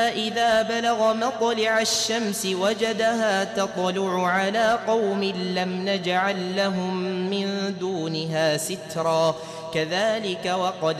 إذا بلغ مطلع الشمس وجدها تطلع على قوم لم نجعل لهم من دونها سترا كذلك وقد